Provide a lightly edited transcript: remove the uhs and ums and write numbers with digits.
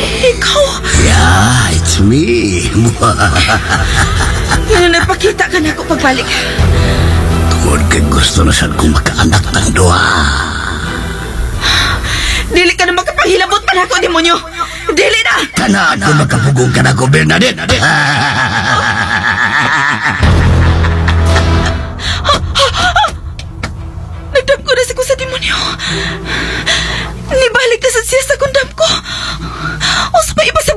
Ikaw? Yeah, it's me. Napakita ka na ako pagbalik. Tungod kay gusto na sad kong makaanak ng duha. Dili ka na makapahilabot pa na ako, demonyo. Dili na! Kana ako makapugong ka na ko, Bernadette. Nagdam ko na si ko sa demonyo. Nibalik na sa siya sa kundam ko. O sa iba